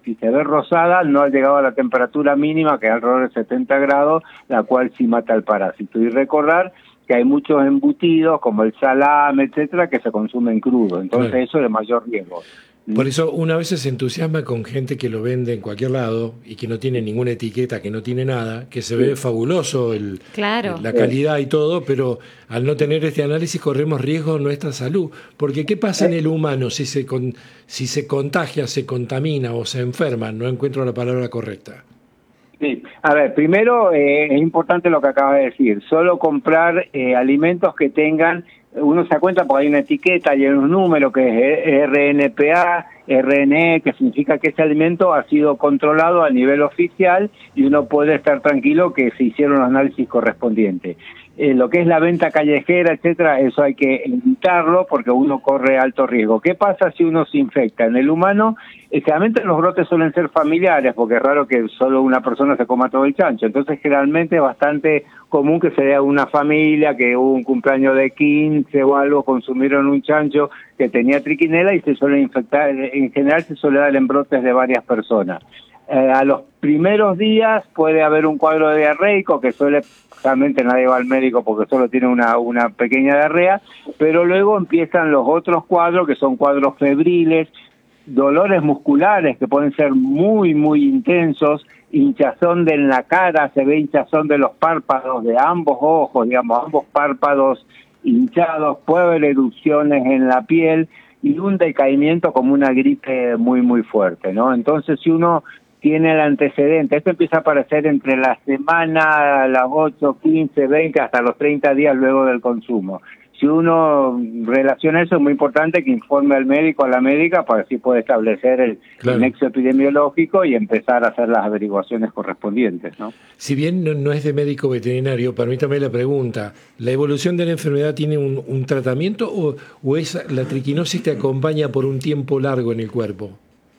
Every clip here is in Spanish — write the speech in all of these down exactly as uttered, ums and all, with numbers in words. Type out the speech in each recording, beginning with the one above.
si se ve rosada, no ha llegado a la temperatura mínima, que es alrededor de setenta grados, la cual sí mata el parásito. Y recordar que hay muchos embutidos, como el salame, etcétera, que se consumen crudo. Entonces, claro, eso es de mayor riesgo. Por eso una vez se entusiasma con gente que lo vende en cualquier lado y que no tiene ninguna etiqueta, que no tiene nada, que se ve fabuloso el, claro. la calidad y todo, pero al no tener este análisis corremos riesgo en nuestra salud. Porque ¿qué pasa en el humano si se, con, si se contagia, se contamina o se enferma? No encuentro la palabra correcta. Sí, a ver, primero eh, es importante lo que acaba de decir, solo comprar eh, alimentos que tengan, uno se da cuenta porque hay una etiqueta y hay un número que es R N P A, R N E, que significa que ese alimento ha sido controlado a nivel oficial y uno puede estar tranquilo que se hicieron los análisis correspondientes. Eh, lo que es la venta callejera, etcétera, eso hay que evitarlo porque uno corre alto riesgo. ¿Qué pasa si uno se infecta? En el humano, eh, generalmente los brotes suelen ser familiares, porque es raro que solo una persona se coma todo el chancho. Entonces, generalmente es bastante común que sea una familia, que hubo un cumpleaños de quince o algo, consumieron un chancho que tenía triquinela y se suele infectar. En general se suele dar en brotes de varias personas. Eh, a los primeros días puede haber un cuadro diarreico que suele, realmente nadie va al médico porque solo tiene una, una pequeña diarrea, pero luego empiezan los otros cuadros que son cuadros febriles, dolores musculares que pueden ser muy, muy intensos, hinchazón de en la cara, se ve hinchazón de los párpados de ambos ojos, digamos, ambos párpados hinchados, puede haber erupciones en la piel y un decaimiento como una gripe muy, muy fuerte, ¿no? Entonces, si uno tiene el antecedente, esto empieza a aparecer entre la semana, las ocho, quince, veinte, hasta los treinta días luego del consumo. Si uno relaciona eso, es muy importante que informe al médico, a la médica, para así poder establecer el, claro, el nexo epidemiológico y empezar a hacer las averiguaciones correspondientes, ¿no? Si bien no, no es de médico veterinario, permítame la pregunta, ¿la evolución de la enfermedad tiene un, un tratamiento o, o es la triquinosis te acompaña por un tiempo largo en el cuerpo?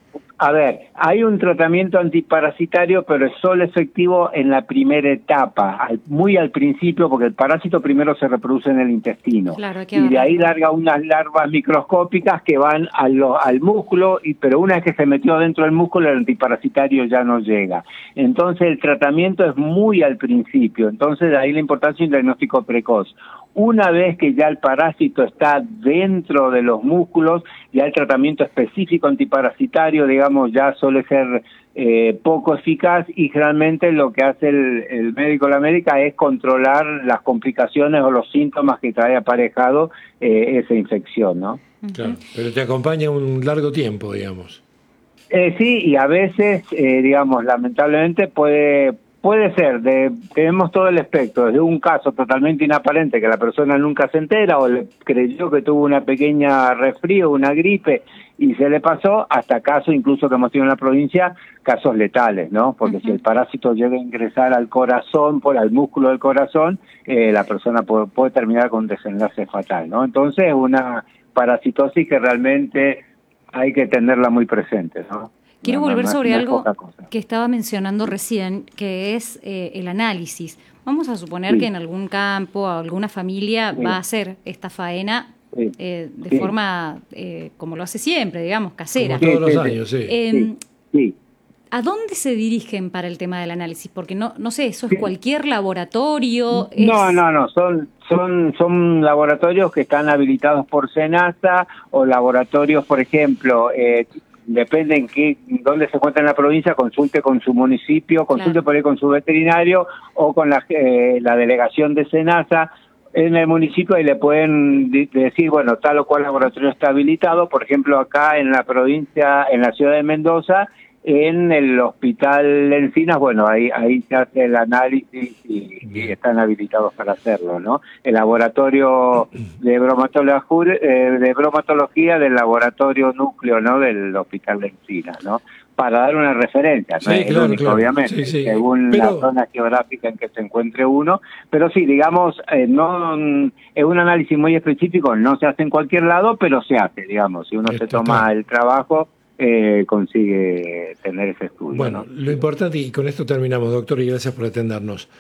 A ver, hay un tratamiento antiparasitario, pero es solo efectivo en la primera etapa, al, muy al principio, porque el parásito primero se reproduce en el intestino. Claro, y de ahí larga unas larvas microscópicas que van a lo, al músculo, y pero una vez que se metió dentro del músculo, el antiparasitario ya no llega. Entonces el tratamiento es muy al principio, entonces de ahí la importancia de un diagnóstico precoz. Una vez que ya el parásito está dentro de los músculos, ya el tratamiento específico antiparasitario, digamos, ya suele ser eh, poco eficaz y generalmente lo que hace el, el médico o la médica es controlar las complicaciones o los síntomas que trae aparejado eh, esa infección, ¿no? Claro, pero te acompaña un largo tiempo, digamos. Eh, sí, y a veces, eh, digamos, lamentablemente puede... Puede ser, de, tenemos todo el espectro, desde un caso totalmente inaparente que la persona nunca se entera o le creyó que tuvo una pequeña resfrío, una gripe y se le pasó, hasta casos incluso que hemos tenido en la provincia, casos letales, ¿no? Porque uh-huh. si el parásito llega a ingresar al corazón, por al músculo del corazón, eh, la persona puede, puede terminar con un desenlace fatal, ¿no? Entonces, una parasitosis que realmente hay que tenerla muy presente, ¿no? Quiero no, volver no, sobre no algo cosa. que estaba mencionando recién, que es eh, el análisis. Vamos a suponer sí. que en algún campo, alguna familia sí. va a hacer esta faena sí. eh, de sí. forma, eh, como lo hace siempre, digamos, casera. Como todos sí, los sí, años, sí. Eh, sí. sí. ¿A dónde se dirigen para el tema del análisis? Porque no, no sé, ¿eso es cualquier laboratorio? ¿Es... No, no, no, son, son, son laboratorios que están habilitados por SENASA o laboratorios, por ejemplo, eh, depende en qué, dónde se encuentra en la provincia, consulte con su municipio, consulte claro. por ahí con su veterinario o con la, eh, la delegación de SENASA en el municipio y le pueden de- decir, bueno, tal o cual laboratorio está habilitado. Por ejemplo, acá en la provincia, en la ciudad de Mendoza, en el hospital Encinas, bueno, ahí ahí se hace el análisis y, y están habilitados para hacerlo, ¿no? El laboratorio de bromatología, eh, de bromatología del laboratorio núcleo, ¿no? Del hospital de Encinas, ¿no? Para dar una referencia, no sí, es claro, el único, claro. obviamente, sí, sí. según pero... la zona geográfica en que se encuentre uno, pero sí, digamos, eh, no es un análisis muy específico, no se hace en cualquier lado, pero se hace, digamos, si uno Esto se toma está. el trabajo, eh, consigue tener ese estudio. Bueno, ¿no? lo importante, y con esto terminamos, doctor, y gracias por atendernos.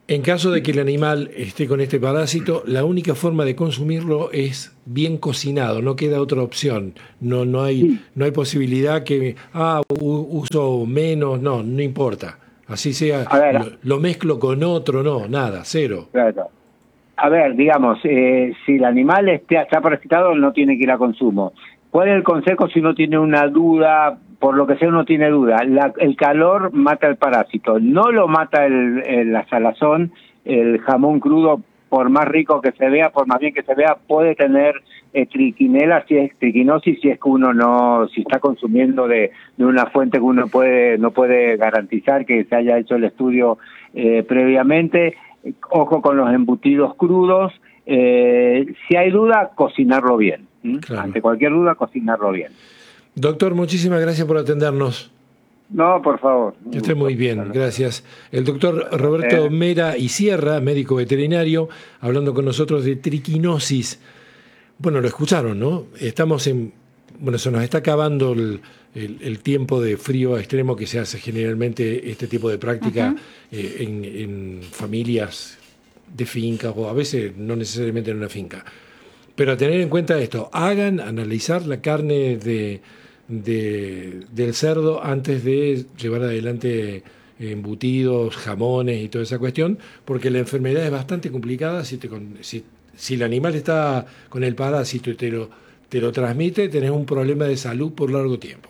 En caso de que el animal esté con este parásito, la única forma de consumirlo es bien cocinado, no queda otra opción. No, no hay, sí. no hay posibilidad que, ah, uso menos, no, no importa. Así sea, ver, lo, lo mezclo con otro, no, nada, cero. Claro. A ver, digamos, eh, si el animal está, está parasitado, no tiene que ir a consumo. ¿Cuál es el consejo si uno tiene una duda? Por lo que sea, uno tiene duda. La, el calor mata el parásito. No lo mata el, el, la salazón. El jamón crudo, por más rico que se vea, por más bien que se vea, puede tener eh, triquinela, si es triquinosis, si es que uno no, si está consumiendo de, de una fuente que uno puede no puede garantizar que se haya hecho el estudio eh, previamente. Ojo con los embutidos crudos. Eh, si hay duda, cocinarlo bien. Claro. Ante cualquier duda, cocinarlo bien. Doctor, muchísimas gracias por atendernos. No, por favor. Que esté muy bien, gracias. El doctor Roberto eh. Mera y Sierra, médico veterinario, hablando con nosotros de triquinosis. Bueno, lo escucharon, ¿no? Estamos en... Bueno, se nos está acabando el, el, el tiempo de frío extremo que se hace generalmente este tipo de práctica eh, en, en familias de fincas o a veces no necesariamente en una finca. Pero a tener en cuenta esto, hagan analizar la carne de, de, del cerdo antes de llevar adelante embutidos, jamones y toda esa cuestión, porque la enfermedad es bastante complicada. Si, te, si, si el animal está con el parásito y te lo, te lo transmite, tenés un problema de salud por largo tiempo.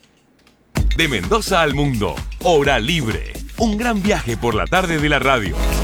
De Mendoza al mundo, Hora Libre. Un gran viaje por la tarde de la radio.